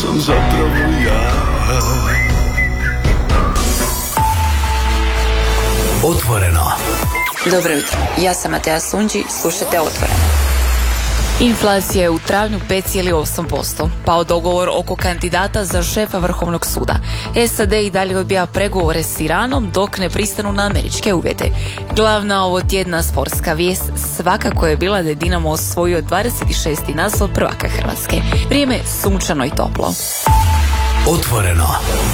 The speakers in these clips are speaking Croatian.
sam zapravo ja. Otvoreno. Dobro jutro, ja sam Mateja Sunđi, slušajte Otvoreno. Inflacija je u travnju 5,8%, pao dogovor oko kandidata za šefa Vrhovnog suda. SAD i dalje odbija pregovore s Iranom dok ne pristanu na američke uvjete. Glavna ovotjedna sportska vijest svakako je bila da je Dinamo osvojio 26. naslov prvaka Hrvatske. Vrijeme sunčano i toplo. Otvoreno.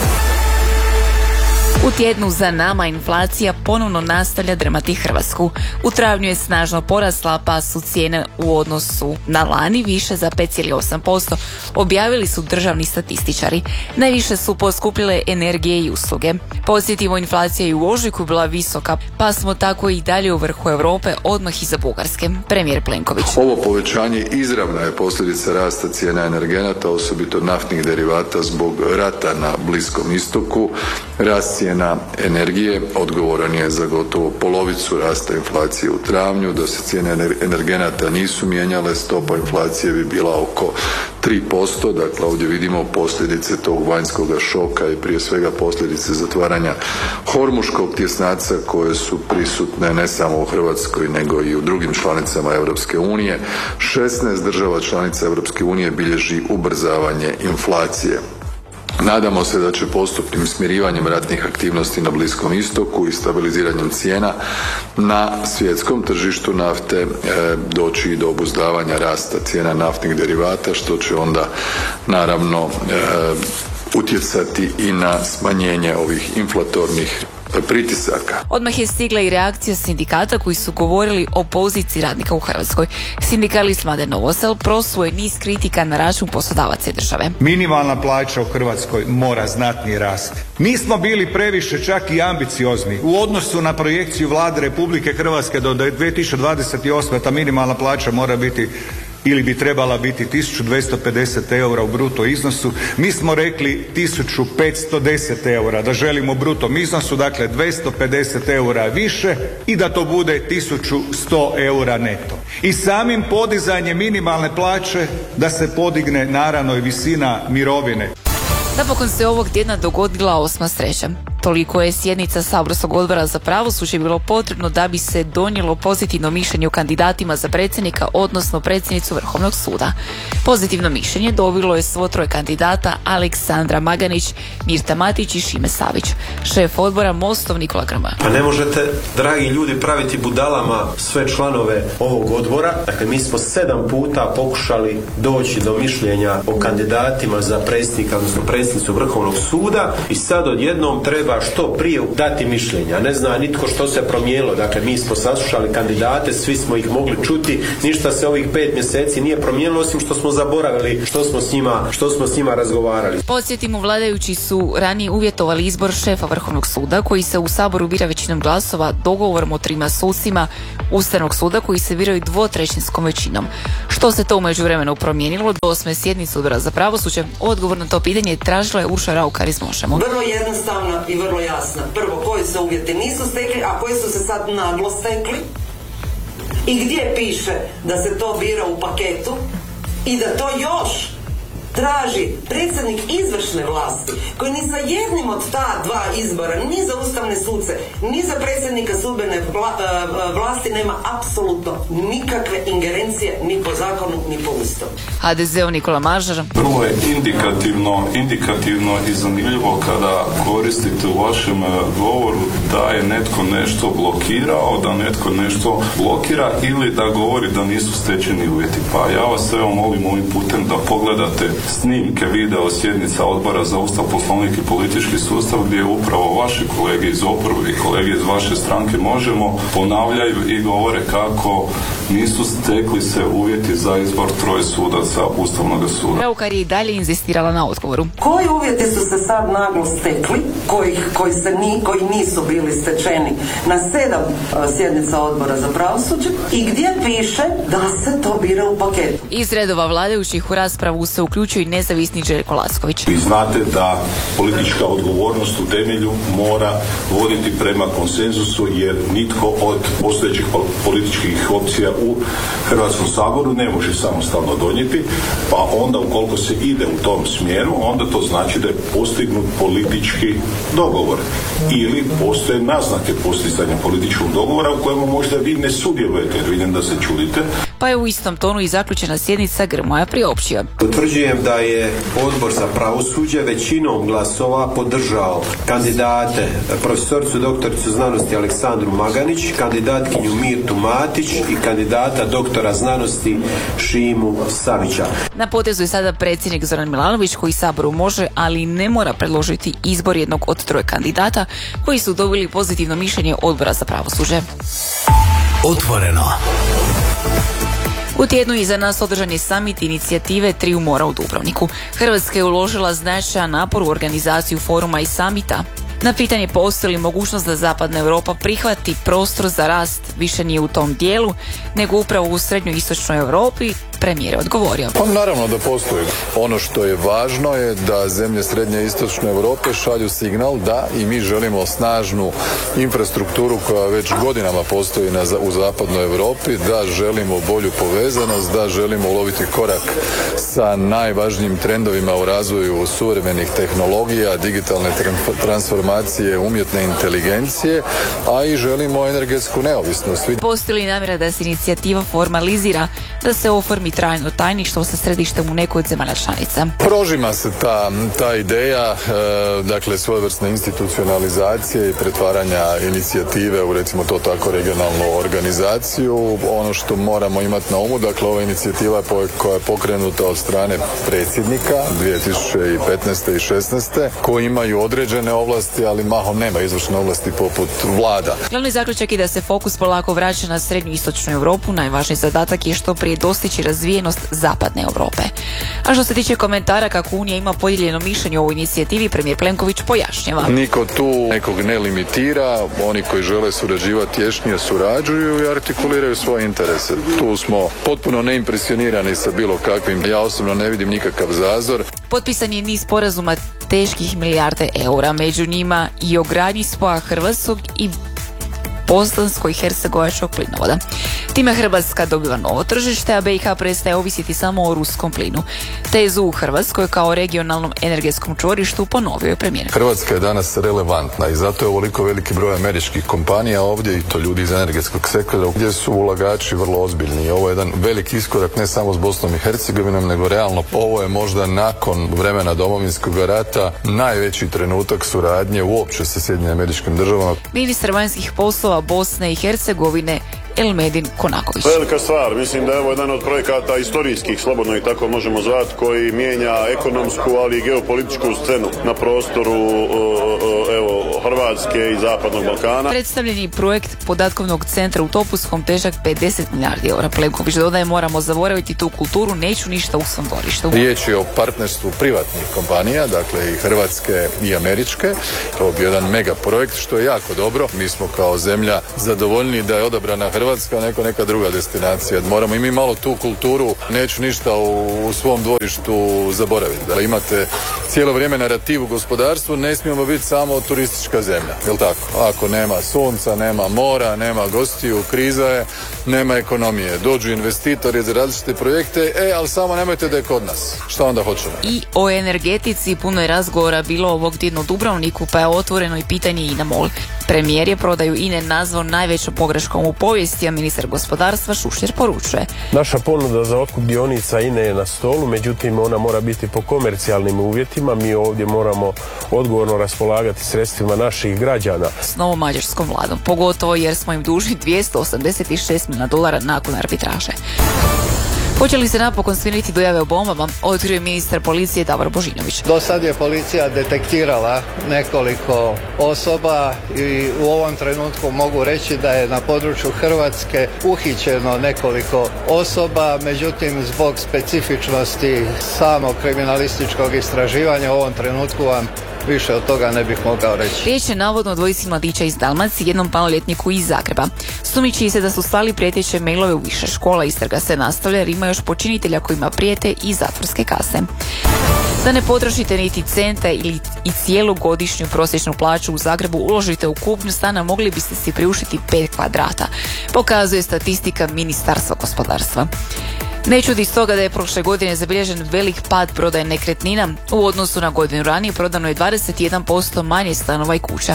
U tjednu za nama inflacija ponovno nastavlja drmati Hrvatsku. U travnju je snažno porasla, pa su cijene u odnosu na lani više za 5,8%, objavili su državni statističari. Najviše su poskupile energije i usluge. Podsjetimo, inflacija je u ožujku bila visoka, pa smo tako i dalje u vrhu Europe, odmah iza Bugarske. Premijer Plenković. Ovo povećanje izravna je posljedica rasta cijena energenata, osobito naftnih derivata zbog rata na Bliskom istoku. Rast cijena energije odgovoran je za gotovo polovicu rasta inflacije u travnju. Da se cijene energenata nisu mijenjale, stopa inflacije bi bila oko 3%. Dakle, ovdje vidimo posljedice tog vanjskog šoka i prije svega posljedice zatvaranja hormuškog tjesnaca koje su prisutne ne samo u Hrvatskoj nego i u drugim članicama Europske unije. 16 država članica Europske unije bilježi ubrzavanje inflacije. Nadamo se da će postupnim smirivanjem ratnih aktivnosti na Bliskom istoku i stabiliziranjem cijena na svjetskom tržištu nafte doći i do obuzdavanja rasta cijena naftnih derivata, što će onda naravno utjecati i na smanjenje ovih inflatornih pritisaka. Odmah je stigla i reakcija sindikata koji su govorili o poziciji radnika u Hrvatskoj. Sindikalist Mladen Novosel prosuo je niz kritika na račun poslodavaca i države. Minimalna plaća u Hrvatskoj mora znatnije rasti. Nismo bili previše čak i ambiciozni u odnosu na projekciju Vlade Republike Hrvatske do 2028. Ta minimalna plaća mora biti ili bi trebala biti 1250 eura u bruto iznosu. Mi smo rekli 1510 eura da želimo u bruto iznosu, dakle 250 eura više i da to bude 1100 eura neto. I samim podizanjem minimalne plaće da se podigne naravno i visina mirovine. Napokon se ovog tjedna dogodila 8. sreća. Toliko je sjednica saborskog odbora za pravosuđe bilo potrebno da bi se donijelo pozitivno mišljenje o kandidatima za predsjednika, odnosno predsjednicu Vrhovnog suda. Pozitivno mišljenje dobilo je svo troje kandidata: Aleksandra Maganić, Mirta Matić i Šime Savić. Šef odbora Mostov Nikola Grmoja. Pa ne možete, dragi ljudi, praviti budalama sve članove ovog odbora. Dakle, mi smo 7 puta pokušali doći do mišljenja o kandidatima za predsjednika, odnosno predsjednicu Vrhovnog suda i sad odjednom treba što prije dati mišljenja. Ne zna nitko što se promijenilo. Dakle, mi smo saslušali kandidate, svi smo ih mogli čuti, ništa se ovih 5 mjeseci nije promijenilo, osim što smo zaboravili što smo s njima razgovarali. Podsjetimo, vladajući su ranije uvjetovali izbor šefa Vrhovnog suda koji se u Saboru bira većinom glasova dogovorom o 3 sucima Ustavnog suda koji se biraju 2/3 većinom. Što se to u međuvremenu promijenilo? Do 8. sjednice odbora za pravosuđe odgovor na to pitanje tražila je Urša Raukar iz Možemo. Vrlo jednostavna i vrlo jasna. Prvo, koji se uvjeti nisu stekli, a koji su se sad naglo stekli i gdje piše da se to bira u paketu i da to još traži predsjednik izvršne vlasti koji ni za jednim od ta 2 izbora, ni za ustavne suce, ni za predsjednika sudbene vlasti nema apsolutno nikakve ingerencije ni po zakonu, ni po ustavu. HDZ-u Nikola Mažar. Vrlo je indikativno i zanimljivo kada koristite u vašem govoru da je netko nešto blokirao, da netko nešto blokira ili da govori da nisu stečeni uvjeti. Pa ja vas evo molim ovim putem da pogledate snimke video sjednica Odbora za Ustav, Poslovnik i politički sustav gdje upravo vaši kolege iz oporbe i kolege iz vaše stranke Možemo ponavljaju i govore kako nisu stekli se uvjeti za izbor 3 sudaca Ustavnog suda. Raukar je i dalje inzistirala na odgovoru. Koji uvjeti su se sad naglo stekli, koji nisu bili stečeni na 7 sjednica Odbora za pravosuđe i gdje piše da se to bira u paketu? Iz redova vladajućih u raspravu se uključuje poručuje nezavisni Željko Lacković. Vi znate da politička odgovornost u temelju mora voditi prema konsenzusu, jer nitko od postojećih političkih opcija u Hrvatskom saboru ne može samostalno donijeti, pa onda ukoliko se ide u tom smjeru, onda to znači da je postignut politički dogovor ili postoje naznake postizanja političkog dogovora u kojemu možda vi ne sudjelujete, jer vidim da se čudite. Pa je u istom tonu i zaključena sjednica Grmoja priopćio. Utvrđujem da je Odbor za pravosuđe većinom glasova podržao kandidate profesoricu doktoricu znanosti Aleksandru Maganić, kandidatkinju Mirtu Matić i kandidata doktora znanosti Šimu Savića. Na potezu je sada predsjednik Zoran Milanović koji Saboru može, ali ne mora predložiti izbor jednog od 3 kandidata koji su dobili pozitivno mišljenje Odbora za pravosuđe. Otvoreno. U tjednu iza nas održan je samit inicijative Triju mora u Dubrovniku. Hrvatska je uložila značajan napor u organizaciju foruma i samita. Na pitanje postoji li mogućnost da Zapadna Europa prihvati prostor za rast više nije u tom dijelu, nego upravo u srednjoistočnoj Europi, premijer je odgovorio. Pa naravno da postoji. Ono što je važno je da zemlje srednje i istočne Europe šalju signal da i mi želimo snažnu infrastrukturu koja već godinama postoji u Zapadnoj Europi, da želimo bolju povezanost, da želimo uloviti korak sa najvažnijim trendovima u razvoju suvremenih tehnologija, digitalne transformacije, umjetne inteligencije, a i želimo energetsku neovisnost. Postoji li namjera da se inicijativa formalizira, da se oformi trajno tajništvo sa središtem u nekoj od zemalja članica? Prožima se ta ideja, dakle svojevrsne institucionalizacije i pretvaranja inicijative u, recimo to tako, regionalnu organizaciju. Ono što moramo imati na umu, dakle ova inicijativa koja je pokrenuta od strane predsjednika 2015. i 2016. koji imaju određene ovlasti, ali mahom nema izvršne ovlasti poput vlada. Glavni zaključak je da se fokus polako vraća na srednju i istočnu Europu. Najvažniji zadatak je što prije dostići razvijenost Zapadne Europe. A što se tiče komentara kako Unija ima podijeljeno mišljenje o ovoj inicijativi, premijer Plenković pojašnjava. Niko tu nekog ne limitira, oni koji žele surađivati tješnije surađuju i artikuliraju svoje interese. Tu smo potpuno neimpresionirani sa bilo kakvim, ja osobno ne vidim nikakav zazor. Potpisan je niz sporazuma teških milijarde eura, među njima i o gradnji spoja hrvatskog i bosansko-hercegovačkog plinovoda. Time Hrvatska dobiva novo tržište, a BiH prestaje ovisiti samo o ruskom plinu. Tezu u Hrvatskoj kao regionalnom energetskom čvorištu ponovio je premijer. Hrvatska je danas relevantna i zato je ovoliko veliki broj američkih kompanija ovdje, i to ljudi iz energetskog sektora, gdje su ulagači vrlo ozbiljni. Ovo je jedan veliki iskorak ne samo s Bosnom i Hercegovinom, nego realno ovo je možda nakon vremena Domovinskog rata najveći trenutak suradnje uopće sa Sjedinjenim Američkim Državama. Ministar vanjskih poslova Bosne i Hercegovine Elmedin Konaković. Velika stvar, mislim da je ovo jedan od projekata istorijskih, slobodno i tako možemo zvati, koji mijenja ekonomsku, ali i geopolitičku scenu na prostoru Hrvatske i Zapadnog Balkana. Predstavljeni projekt podatkovnog centra u Topuskom težak 50 milijardi eura. Plenković dodaje, moramo zaboraviti tu kulturu, neću ništa u svom dvorištu. Riječ je o partnerstvu privatnih kompanija, dakle i hrvatske i američke. To je jedan mega projekt što je jako dobro. Mi smo kao zemlja zadovoljni da je odabrana Hrvatska, neka druga destinacija. Moramo i mi malo tu kulturu, neću ništa u svom dvorištu zaboraviti. Da imate cijelo vrijeme narativ u gospodarstvu, ne smijemo biti samo turistička zemlja, jel tako? Ako nema sunca, nema mora, nema gostiju, kriza je, nema ekonomije. Dođu investitori za različite projekte, ali samo nemojte da je kod nas. Šta onda hoćemo? I o energetici puno je razgovora bilo ovog tjedna u Dubrovniku, pa je otvoreno i pitanje INA MOL. Premijer je prodaju INA nazvao najvećom pogreškom u povijesti, a ministar gospodarstva Šušter poručuje. Naša ponuda za otkup dionica INA je na stolu, međutim ona mora biti po komercijalnim uvjetima. Mi ovdje moramo odgovorno raspolagati sredstvima naših građana. S novom mađarskom vladom, pogotovo jer smo im dužni $286 milijuna nakon arbitraže. Hoće li se napokon smiriti dojave o bombama, otkrio je ministar policije Davor Božinović. Do sad je policija detektirala nekoliko osoba i u ovom trenutku mogu reći da je na području Hrvatske uhićeno nekoliko osoba, međutim zbog specifičnosti samog kriminalističkog istraživanja u ovom trenutku vam više od toga ne bih mogao reći. Riječ je navodno o dvojici mladića iz Dalmacije, jednom maloljetniku iz Zagreba. Sumnjiči se da su slali prijeteće mailove u više škola. Istraga se nastavlja jer ima još počinitelja kojima prijete i zatvorske kazne. Da ne potrošite niti centa ili i cijelu godišnju prosječnu plaću u Zagrebu uložite u kupnju stana, mogli biste si priuštiti 5 kvadrata, pokazuje statistika Ministarstva gospodarstva. Ne čudi stoga da je prošle godine zabilježen velik pad prodaje nekretnina. U odnosu na godinu ranije prodano je 21% manje stanova i kuća.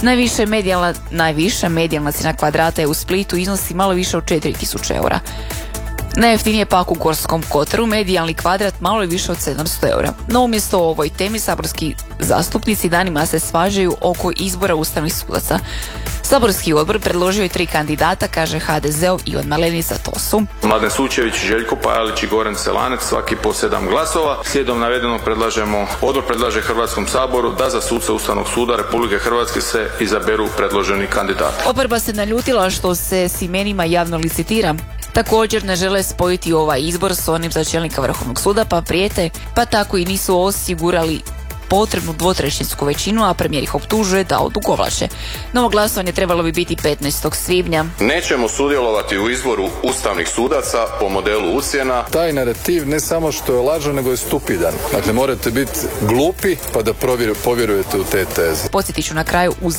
Najviša medijalna cijena kvadrata je u Splitu, iznosi malo više od 4.000 eura. Najjeftinije pak u Gorskom kotaru, medijalni kvadrat malo je više od 700 eura. No umjesto o ovoj temi saborski zastupnici danima se svađaju oko izbora ustavnih sudaca. Saborski odbor predložio je 3 kandidata, kaže HDZ-ov Ivan Malenica, to su Mladen Sučević, Željko Pajalić i Goran Selanec, svaki po 7 glasova. Slijedom navedenog odbor predlaže Hrvatskom saboru da za suca Ustavnog suda Republike Hrvatske se izaberu predloženi kandidati. Oporba se naljutila što se s imenima javno licitira. Također ne žele spojiti ovaj izbor s onim za čelnika Vrhovnog suda, pa prijete, pa tako i nisu osigurali potrebnu dvotrećinsku većinu, a premijer ih optužuje da odugovlače. Novo glasovanje trebalo bi biti 15. svibnja. Nećemo sudjelovati u izboru ustavnih sudaca po modelu ucjena. Taj narativ ne samo što je lažan, nego je stupidan. Dakle, morate biti glupi pa da povjerujete u te teze. Podsjetit ću na kraju, u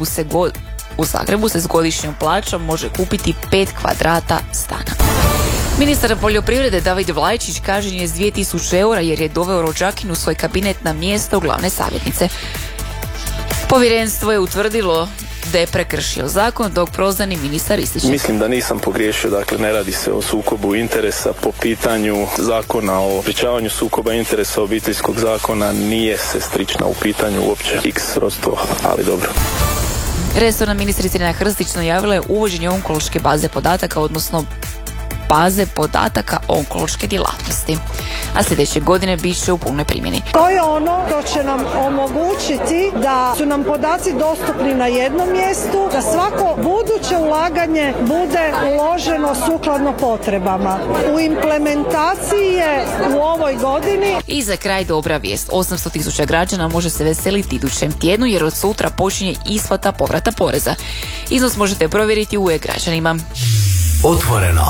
Zagrebu se s godišnjom plaćom može kupiti 5 kvadrata stana. Ministar poljoprivrede David Vlajčić kažnjen je s 2.000 eura jer je doveo rođakinu u svoj kabinet na mjesto glavne savjetnice. Povjerenstvo je utvrdilo da je prekršio zakon, dok prozvani ministar ističe. Mislim da nisam pogriješio, dakle ne radi se o sukobu interesa po pitanju zakona o sprječavanju sukoba interesa obiteljskog zakona, nije sestrična u pitanju uopće X rodstvo, ali dobro. Resorna ministrica Irena Hrstić najavila je uvođenje onkološke baze podataka, odnosno baze podataka o onkološke djelatnosti. A sljedeće godine bit će u punoj primjeni. To je ono što će nam omogućiti da su nam podaci dostupni na jednom mjestu, da svako buduće ulaganje bude uloženo sukladno potrebama. U implementaciji je u ovoj godini. I za kraj dobra vijest. 800.000 građana može se veseliti idućem tjednu jer od sutra počinje isplata povrata poreza. Iznos možete provjeriti u e-građanima. Otvoreno.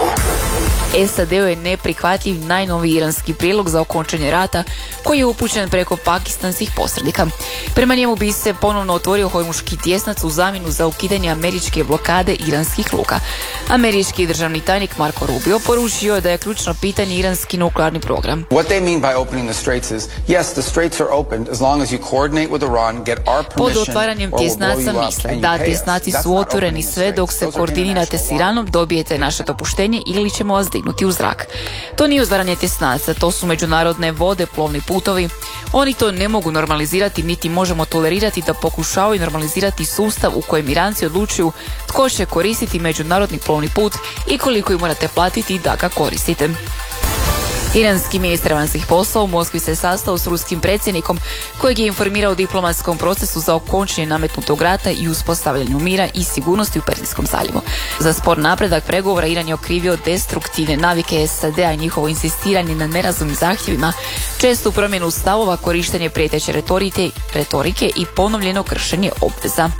SAD-u je neprihvatljiv najnoviji iranski prijedlog za okončanje rata koji je upućen preko pakistanskih posrednika. Prema njemu bi se ponovno otvorio Hormuški tjesnac u zamjenu za ukidanje američke blokade iranskih luka. Američki državni tajnik Marco Rubio poručio da je ključno pitanje iranski nuklearni program. Pod otvaranjem tjesnaca misle da tjesnaci su otvoreni sve dok se koordinirate s Iranom, dobijete naše dopuštenje ili ćemo vas dignuti u zrak. To nije otvaranje tjesnaca, to su međunarodne vode, plovni putovi. Oni to ne mogu normalizirati, niti možemo tolerirati da pokušavaju normalizirati sustav u kojem Iranci odlučuju tko će koristiti međunarodni plovni put i koliko im morate platiti da ga koristite. Iranski ministar vanjskih poslova u Moskvi se sastao s ruskim predsjednikom kojeg je informirao o diplomatskom procesu za okončanje nametnutog rata i uspostavljanju mira i sigurnosti u Perzijskom zaljevu. Za spor napredak pregovora Iran je okrivio destruktivne navike SAD-a i njihovo insistiranje na nerazumnim zahtjevima, čestu promjenu stavova, korištenje prijeteće retorike i ponovljeno kršenje obveza.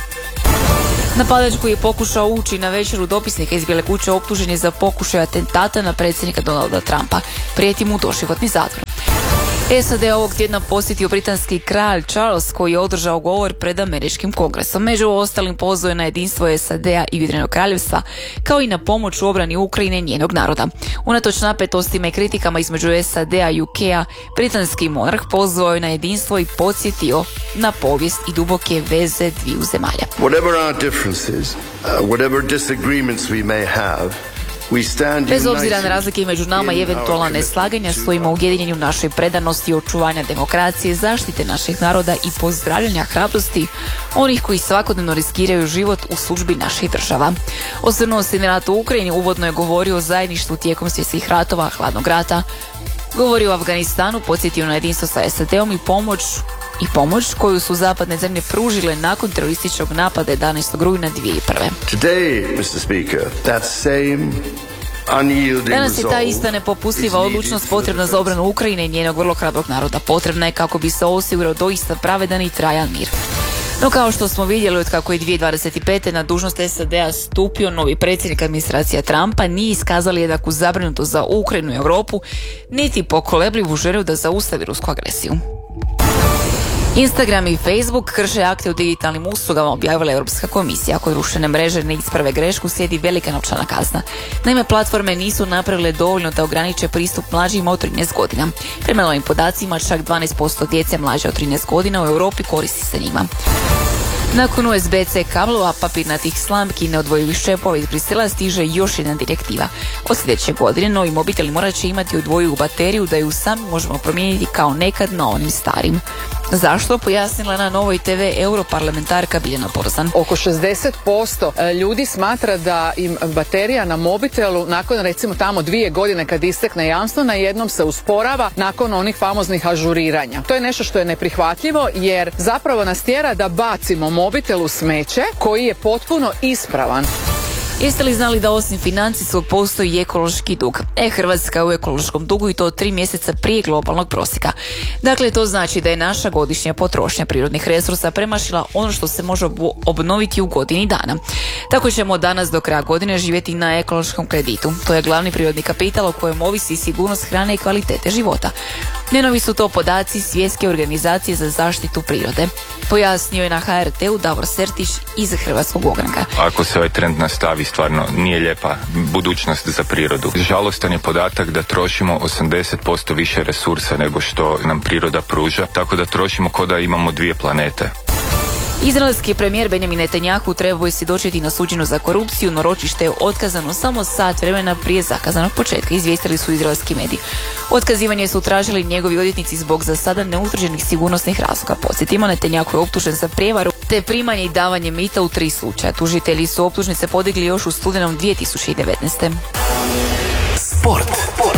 Napadač koji je pokušao ući na večeru dopisnika iz Bijele kuće optužen je za pokušaj atentata na predsjednika Donalda Trumpa. Prijeti mu doživotni zatvor. SAD ovog tjedna posjetio britanski kralj Charles koji je održao govor pred američkim kongresom. Među ostalim pozvao je na jedinstvo SAD-a i Ujedinjenog kraljevstva, kao i na pomoć u obrani Ukrajine i njenog naroda. Unatoč napetostima i kritikama između SAD-a i UK-a, britanski monarh pozvao je na jedinstvo i podsjetio na povijest i duboke veze dviju zemalja. Whatever our differences, whatever disagreements we may have, bez obzira na razlike među nama i eventualna neslaganja, stojimo ujedinjeni u našoj predanosti očuvanja demokracije, zaštite naših naroda i pozdravljanja hrabrosti onih koji svakodnevno riskiraju život u službi naših država. Osvrnuo se na rat u Ukrajini, uvodno je govorio o zajedništvu tijekom svjetskih ratova, hladnog rata, govorio o Afganistanu, podsjetio na jedinstvo sa SAD-om i pomoć koju su zapadne zemlje pružile nakon terorističkog napada 11. rujna 2001. Today, Mr. Speaker, that same danas je ta ista nepopustljiva odlučnost potrebna za obranu Ukrajine i njenog vrlo hrabrog naroda. Potrebna je kako bi se osigurao doista pravedan i trajan mir. No kao što smo vidjeli od kako je 2025. na dužnost SAD-a stupio novi predsjednik administracija Trumpa, nije iskazali jednaku zabrinutost za Ukrajinu i Europu, niti pokolebljivu želju da zaustavi rusku agresiju. Instagram i Facebook krše akte u digitalnim uslugama, objavila Europska komisija. Ako rušene mreže ne isprave grešku, slijedi velika novčana kazna. Naime, platforme nisu napravile dovoljno da ograniče pristup mlađima od 13 godina. Prema novim podacima, čak 12% djece mlađe od 13 godina u Europi koristi se njima. Nakon USB-C kablova, papirnatih slamki i neodvojivih čepova iz Brisela stiže još jedna direktiva. Od sljedeće godine novi mobiteli morat će imati odvojivu bateriju da ju sami možemo promijeniti kao nekad na onim starim. Zašto? Pojasnila na Novoj TV europarlamentarka Biljana Borzan. Oko 60% ljudi smatra da im baterija na mobitelu nakon recimo tamo 2 godine kad istekne jamstvo najednom se usporava nakon onih famoznih ažuriranja. To je nešto što je neprihvatljivo jer zapravo nas tjera da bacimo mobitel u smeće koji je potpuno ispravan. Jeste li znali da osim financijskog postoji i ekološki dug? Hrvatska je u ekološkom dugu i to 3 mjeseca prije globalnog prosjeka. Dakle, to znači da je naša godišnja potrošnja prirodnih resursa premašila ono što se može obnoviti u godini dana. Tako ćemo danas do kraja godine živjeti na ekološkom kreditu. To je glavni prirodni kapital o kojem ovisi sigurnost hrane i kvalitete života. Nenovi su to podaci Svjetske organizacije za zaštitu prirode. Pojasnio je na HRT-u Davor Sertić iz Hrvatskog ogranka. Ako se ovaj trend nastavi, stvarno nije lijepa budućnost za prirodu. Žalostan je podatak da trošimo 80% više resursa nego što nam priroda pruža, tako da trošimo kao da imamo 2 planete. Izraelski premijer Benjamin Netanjahu trebao je svjedočiti na suđenju za korupciju, no ročište je otkazano samo sat vremena prije zakazanog početka, izvijestili su izraelski mediji. Otkazivanje su tražili njegovi odvjetnici zbog za sada neutvrđenih sigurnosnih razloga. Podsjetimo, Netanjahu je optužen za prijevaru te primanje i davanje mita u 3 slučaja. Tužitelji su optužnice podigli još u studenom 2019. Sport.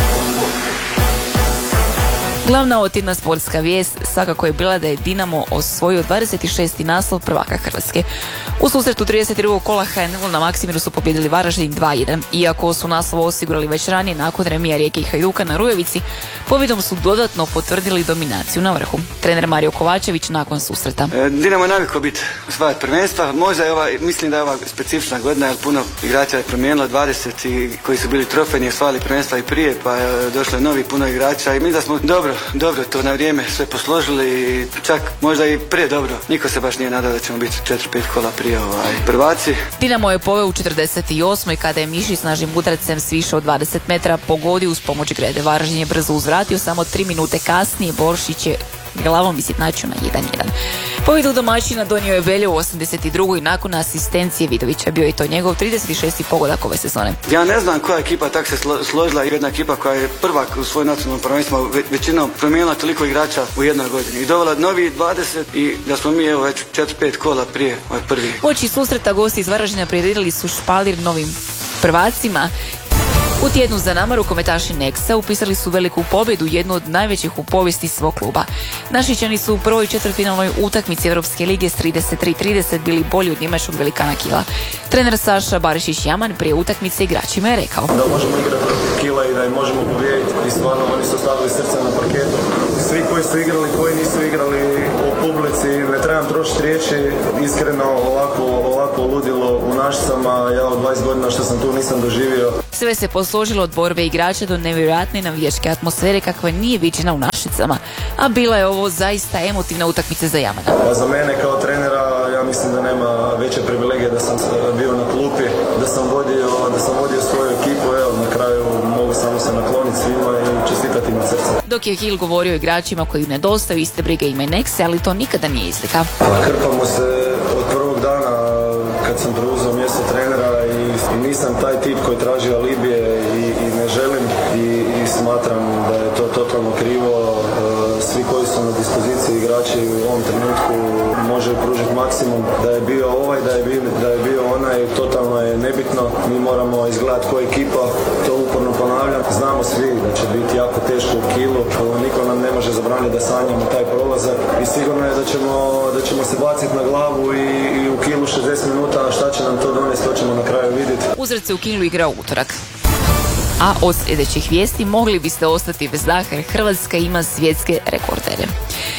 Glavna otjedna sportska vijest svakako je bila da je Dinamo osvojio 26. naslov prvaka Hrvatske. U susretu 32. kola HNL na Maksimiru su pobjedili Varaždin 2-1. Iako su naslov osigurali već ranije nakon remija Rijeke i Hajduka na Rujevici, pobjedom su dodatno potvrdili dominaciju na vrhu. Trener Mario Kovačević nakon susreta. Dinamo je navikao biti osvajati prvenstva. Možda je mislim da je ova specifična godina, jer puno igrača je promijenilo, 20 koji su bili trofejni, osvajali prvenstva i prije, pa je došlo novi puno igrača i mi da smo dobro to na vrijeme sve posložili, čak možda i prije dobro. Niko se baš nije nadao da ćemo biti 4-5 kola prije prvaci. Dinamo je poveo u 48. kada je Mišić snažnim udarcem s više od 20 metara pogodio uz pomoć Grede. Varaždin je brzo uzvratio, samo 3 minute kasnije Boršić je glavom isitnačio na 1-1. Pobjedu domaćina donio je Belje u 82. i nakon asistencije Vidovića. Bio je to njegov 36. pogodak ove sezone. Ja ne znam koja ekipa tak se složila, jedna ekipa koja je prvak u svoj nacionalnom prvenstvu većinom promijenila toliko igrača u jednoj godini i dovela novi 20 i da smo mi već 4-5 kola prije prvi. Uoči susreta gosti iz Varaždina priredili su špalir novim prvacima. U tjednu za nama rukometaši Nexa upisali su veliku pobjedu, jednu od najvećih u povijesti svog kluba. Našičani su u prvoj četvrtfinalnoj utakmici Europske lige s 33-30 bili bolji od njemačkog velikana Kila. Trener Saša Barišić-Jaman prije utakmice igračima je rekao: da možemo igrati Kila i da im možemo pobijediti i stvarno oni su stavili srce na parketu. Svi koji su igrali, koji nisu igrali u publici, ne trebam trošiti riječi, iskreno ovako ludilo u Našicama, ja od 20 godina što sam tu nisam doživio. Sve se posložilo od borbe igrača do nevjerojatne navijačke atmosfere kakva nije viđena u Našicama, a bila je ovo zaista emotivna utakmica za Jamana. Pa za mene kao trenera ja mislim da nema veće privilegije da sam bio na klupi, da sam vodio svoju ekipu, evo na kraju mogu samo se nakloniti svima i čestitati na srce. Dok je Hill govorio igračima koji nedostaju, iste brige ima i Nexe, ali to nikada nije izlika. Krpamo se od prvog dana kad sam preuzeo mjesto trenera i nisam taj tip koji traži alibije i ne želim i smatram da je to totalno krivo. Svi koji su na dispoziciji igrači u ovom trenutku može pružiti maksimum. Da je bio ovaj, da je bio onaj, totalno je nebitno. Mi moramo izgledati kao ekipa, to uporno ponavljam. Znamo svi da će biti jako teško u Kilu, niko nam ne može zabraniti da sanjamo taj prolazak i sigurno je da ćemo se baciti na glavu i u Kilu 60 minuta, a šta će nam to donesti, to ćemo na kraju vidjeti. Uzvrat se u Kilu igra u utorak. A od sljedećih vijesti mogli biste ostati bez daha jer Hrvatska ima svjetske rekordere.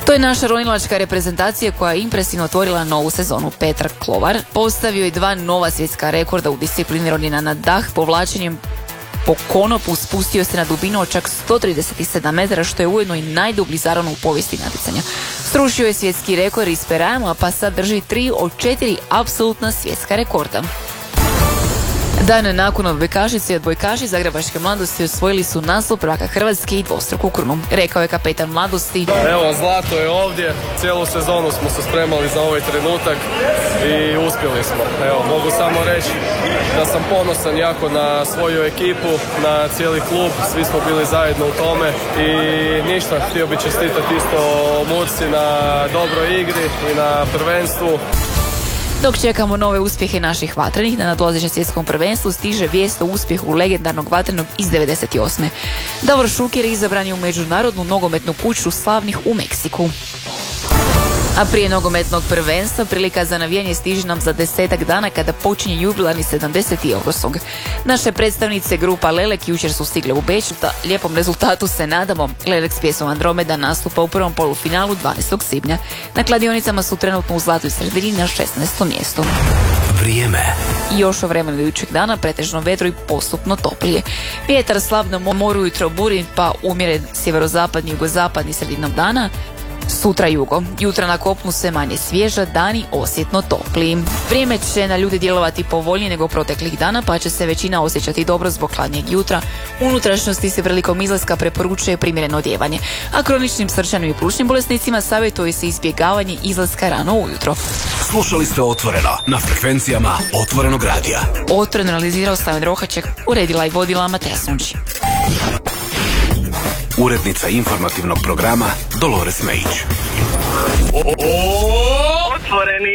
To je naša ronilačka reprezentacija koja je impresivno otvorila novu sezonu. Petar Klovar postavio je 2 nova svjetska rekorda u disciplini ronina na dah, povlačenjem po konopu spustio se na dubinu od čak 137 metara, što je ujedno i najdublji zaron u povijesti natjecanja. Srušio je svjetski rekord iz Perama, pa sad drži 3 od 4 apsolutna svjetska rekorda. Dan nakon odbojkašice i odbojkaši Zagrebačke mladosti osvojili su naslov prvaka Hrvatske i dvostruku krunu, rekao je kapetan mladosti. Evo, zlato je ovdje, cijelu sezonu smo se spremali za ovaj trenutak i uspjeli smo. Evo, mogu samo reći da sam ponosan jako na svoju ekipu, na cijeli klub, svi smo bili zajedno u tome i ništa, htio bi čestitati isto Mursi na dobroj igri i na prvenstvu. Dok čekamo nove uspjehe naših vatrenih, na nadolazećem svjetskom prvenstvu stiže vijest o uspjehu legendarnog vatrenog iz 98. Davor Šuker je izabran u Međunarodnu nogometnu kuću slavnih u Meksiku. A prije nogometnog prvenstva prilika za navijanje stiže nam za 10 dana kada počinje jubilarni 70. Eurosong. Naše predstavnice grupa Lelek jučer su stigle u Beč, da lijepom rezultatu se nadamo. Lelek s pjesmom Andromeda nastupa u prvom polufinalu 12. svibnja. Na kladionicama su trenutno u zlatoj sredini na 16. mjestu. Vrijeme. Još o vremenu idućeg dana pretežno vedro i postupno toplije. Vjetar slab na moru ujutro buri, pa umjeren sjeverozapadni i jugozapadni sredinom dana. Sutra jugo. Jutra na kopnu sve manje svježa, dani osjetno topliji. Vrijeme će na ljude djelovati povoljnije nego proteklih dana, pa će se većina osjećati dobro zbog hladnijeg jutra. U unutrašnjosti se prilikom izlaska preporučuje primjereno odjevanje, a kroničnim srčanim i plućnim bolesnicima savjetuje se izbjegavanje izlaska rano ujutro. Slušali ste Otvoreno na frekvencijama Otvorenog radija. Otvoreno analizirao Slaven Rohaček, uredila i vodila Mateja Sunči. Urednica informativnog programa Dolores Mejić. Otvoreni.